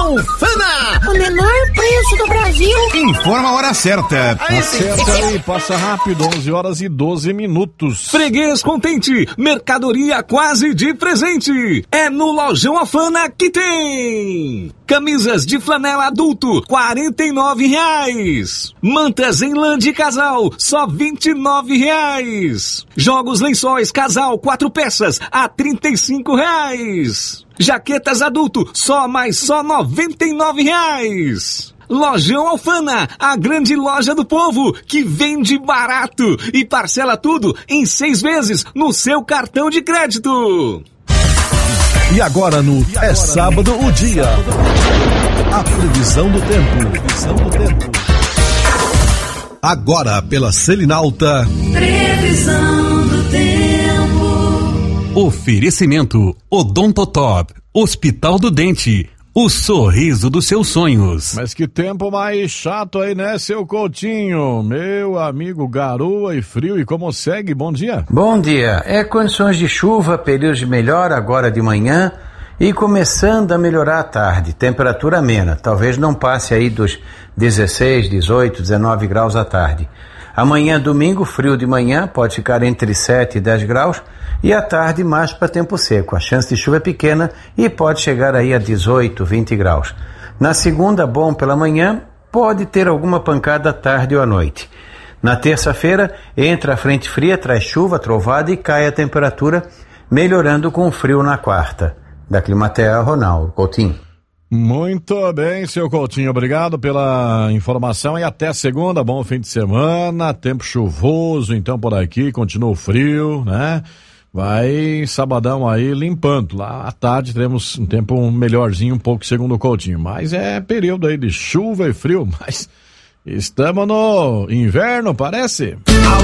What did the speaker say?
Alfama, o menor preço do Brasil. Informa a hora certa. Acerta aí, passa rápido, 11h12. Freguês contente, mercadoria quase de presente. É no Lojão Alfama que tem. Camisas de flanela adulto, R$49. Mantas em lã de casal, só R$29. Jogos lençóis casal 4 peças a R$35. Jaquetas adulto, só R$99. Lojão Alfama, a grande loja do povo, que vende barato e parcela tudo em 6 vezes no seu cartão de crédito. E agora no É Sábado o Dia. A previsão do tempo. Agora pela Selinalta. Previsão do tempo. Oferecimento Odontotop, Hospital do Dente. O sorriso dos seus sonhos. Mas que tempo mais chato aí, né, seu Coutinho? Meu amigo, garoa e frio, e como segue? Bom dia. Bom dia. Condições de chuva, períodos de melhora agora de manhã e começando a melhorar à tarde. Temperatura amena, talvez não passe aí dos 16, 18, 19 graus à tarde. Amanhã, domingo, frio de manhã, pode ficar entre 7 e 10 graus, e à tarde mais para tempo seco. A chance de chuva é pequena e pode chegar aí a 18, 20 graus. Na segunda, bom pela manhã, pode ter alguma pancada à tarde ou à noite. Na terça-feira, entra a frente fria, traz chuva, trovada e cai a temperatura, melhorando com o frio na quarta. Da Climatea, Ronaldo Coutinho. Muito bem, seu Coutinho, obrigado pela informação e até segunda, bom fim de semana, tempo chuvoso, então por aqui, continua frio, né? Vai sabadão aí limpando, lá à tarde teremos um tempo melhorzinho um pouco segundo o Coutinho, mas é período aí de chuva e frio, mas estamos no inverno, parece?